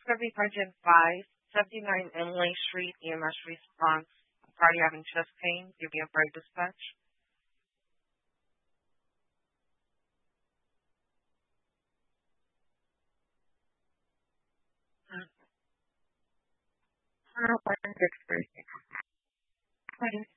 Discovery Sergeant 5, 79 Emily Street, EMS response. Party having chest pain. Give me a break dispatch. One six first.